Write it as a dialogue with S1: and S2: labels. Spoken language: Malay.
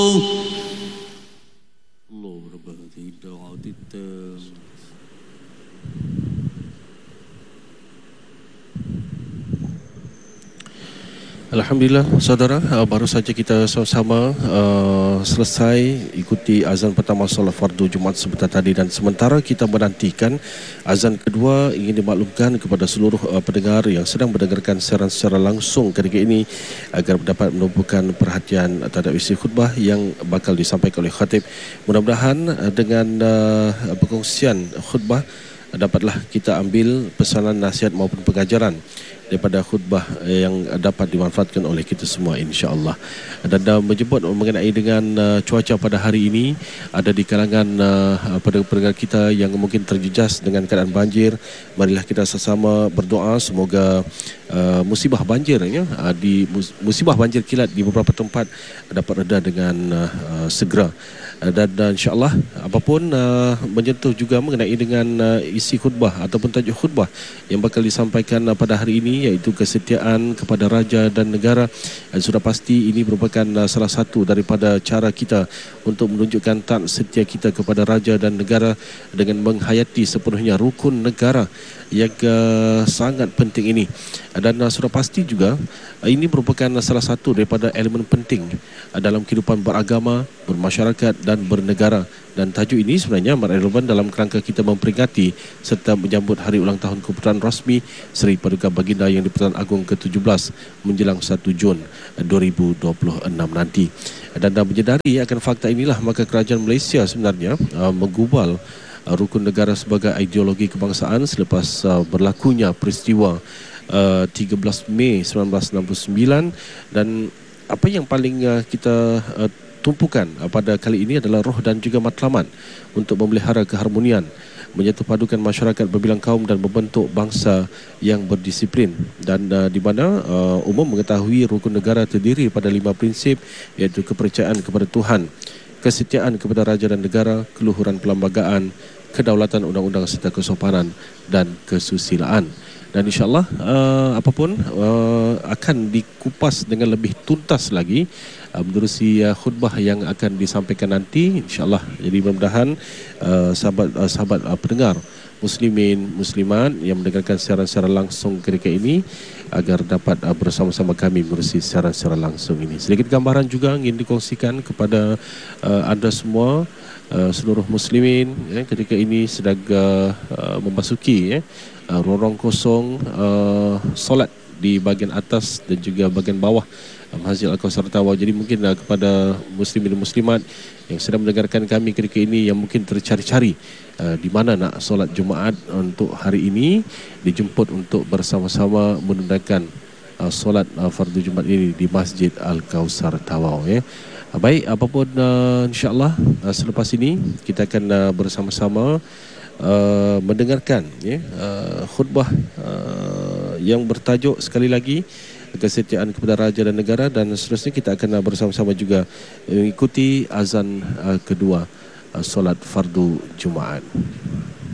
S1: الله رب هذه الدعوة التامة. Alhamdulillah saudara, baru saja kita sama-sama selesai ikuti azan pertama solat fardu Jumaat sebentar tadi, dan sementara kita menantikan azan kedua, ingin dimaklumkan kepada seluruh pendengar yang sedang mendengarkan siaran secara langsung ketika ini agar dapat menumpukan perhatian terhadap isi khutbah yang bakal disampaikan oleh khatib. Mudah-mudahan dengan perkongsian khutbah dapatlah kita ambil pesanan, nasihat maupun pengajaran daripada khutbah yang dapat dimanfaatkan oleh kita semua, insya-Allah. Dan menyebut mengenai dengan cuaca pada hari ini, ada di kalangan pendengar kita yang mungkin terjejas dengan keadaan banjir. Marilah kita sama-sama berdoa semoga musibah banjir musibah banjir kilat di beberapa tempat dapat reda dengan segera. Dan insya-Allah apapun menyentuh juga mengenai dengan isi khutbah ataupun tajuk khutbah yang bakal disampaikan pada hari ini, iaitu kesetiaan kepada raja dan negara. Sudah pasti ini merupakan salah satu daripada cara kita untuk menunjukkan tak setia kita kepada raja dan negara dengan menghayati sepenuhnya rukun negara yang sangat penting ini. Dan sudah pasti juga ini merupakan salah satu daripada elemen penting dalam kehidupan beragama, bermasyarakat dan bernegara. Dan tajuk ini sebenarnya relevan dalam kerangka kita memperingati serta menyambut hari ulang tahun keputusan rasmi Seri Paduka Baginda Yang di-Pertuan Agong ke-17 menjelang 1 Jun 2026 nanti. Dan menyedari akan fakta inilah, maka kerajaan Malaysia sebenarnya menggubal rukun negara sebagai ideologi kebangsaan selepas berlakunya peristiwa 13 Mei 1969. Dan apa yang paling kita tumpukan pada kali ini adalah roh dan juga matlamat untuk memelihara keharmonian, menyatupadukan masyarakat berbilang kaum dan membentuk bangsa yang berdisiplin. Dan di mana umum mengetahui rukun negara terdiri pada 5 prinsip, iaitu kepercayaan kepada Tuhan, kesetiaan kepada raja dan negara, keluhuran perlembagaan, kedaulatan undang-undang serta kesopanan dan kesusilaan. Dan insyaAllah apapun akan dikupas dengan lebih tuntas lagi menerusi khutbah yang akan disampaikan nanti, insyaAllah. Jadi mudah-mudahan sahabat pendengar muslimin, muslimat yang mendengarkan siaran secara langsung ketika ini agar dapat bersama-sama kami menerusi siaran secara langsung ini. Sedikit gambaran juga ingin dikongsikan kepada anda semua, seluruh muslimin ketika ini sedang memasuki lorong kosong solat di bahagian atas dan juga bahagian bawah Masjid Al-Kausar Tawau. Jadi mungkin kepada muslimin dan muslimat yang sedang mendengarkan kami ketika ini yang mungkin tercari-cari di mana nak solat Jumaat untuk hari ini, dijemput untuk bersama-sama menunaikan solat fardu Jumaat ini di Masjid Al-Kausar Tawau. Baik, apapun insya-Allah selepas ini kita akan bersama-sama mendengarkan khutbah yang bertajuk sekali lagi kesetiaan kepada raja dan negara, dan seterusnya kita akan bersama-sama juga mengikuti azan kedua solat fardu Jumaat.